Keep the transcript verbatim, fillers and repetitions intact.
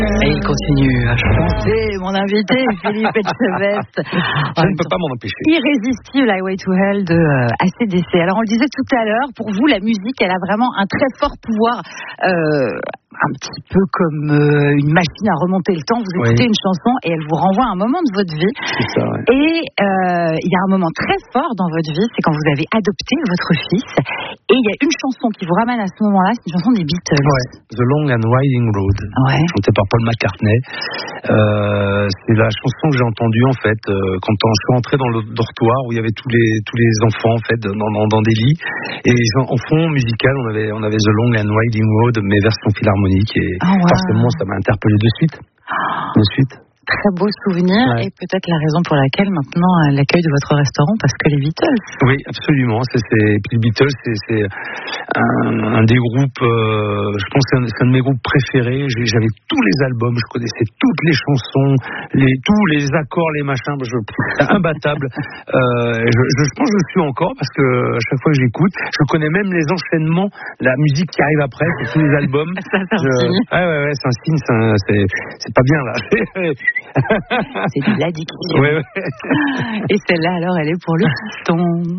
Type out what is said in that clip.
Et il continue à chanter, mon invité, Philippe Etchebest. Je ne peux pas m'en empêcher. Irrésistible, Highway to Hell de euh, A C D C. Alors, on le disait tout à l'heure, pour vous, la musique, elle a vraiment un très fort pouvoir, euh, un petit peu comme euh, une machine à remonter le temps. Vous écoutez oui. une chanson et elle vous renvoie à un moment de votre vie. C'est ça, ouais. Et euh, il y a un moment très fort dans votre vie, c'est quand vous avez adopté votre fils. Et il y a une chanson qui vous ramène à ce moment-là, c'est une chanson des Beatles. Ouais. The Long and Winding Road, ouais. chantée par Paul McCartney. Euh, c'est la chanson que j'ai entendue en fait euh, quand je suis rentré dans le dortoir où il y avait tous les tous les enfants en fait dans, dans, dans des lits et en fond musical on avait on avait The Long and Winding Road mais version philharmonique et oh, wow. forcément ça m'a interpellé de suite de suite. Très beau souvenir ouais. et peut-être la raison pour laquelle maintenant l'accueil de votre restaurant parce que les Beatles. Oui, absolument. C'est, c'est... Puis les Beatles, c'est, c'est un, un des groupes, euh, je pense que c'est un, c'est un de mes groupes préférés. J'ai, j'avais tous les albums, je connaissais toutes les chansons, les, tous les accords, les machins, je, c'est imbattable. euh, je, je, je pense que je le suis encore parce que à chaque fois que j'écoute, je connais même les enchaînements, la musique qui arrive après, c'est tous les albums. Ça, c'est un je... signe. Ouais, ouais, ouais, c'est un signe, c'est, un... c'est... c'est pas bien là. C'est de l'addiction. Ouais, ouais. Et celle-là, alors, elle est pour le piston.